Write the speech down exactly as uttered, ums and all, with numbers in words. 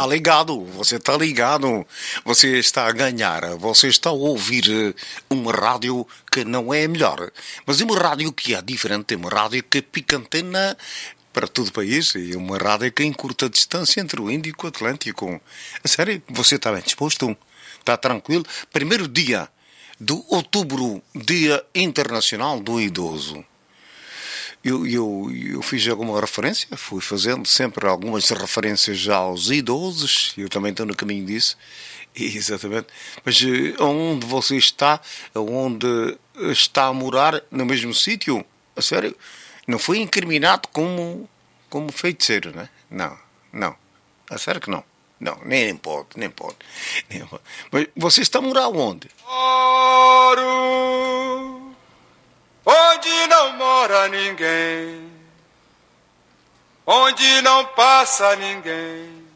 está ligado, você está ligado, você está a ganhar, você está a ouvir uma rádio que não é a melhor, mas uma rádio que é diferente, uma rádio que pica antena para todo o país e uma rádio que encurta a distância entre o Índico e o Atlântico. A sério, você está bem disposto? Está tranquilo? Primeiro dia de outubro, Dia Internacional do Idoso. Eu, eu, eu fiz alguma referência, fui fazendo sempre algumas referências aos idosos, eu também estou no caminho disso, exatamente. Mas onde você está, onde está a morar, no mesmo sítio, a sério, não foi incriminado como, como feiticeiro, não é? Não, não, a sério que não. Não, nem pode, nem pode, nem pode. Mas você está a morar onde? Moro onde não mora ninguém, onde não passa ninguém.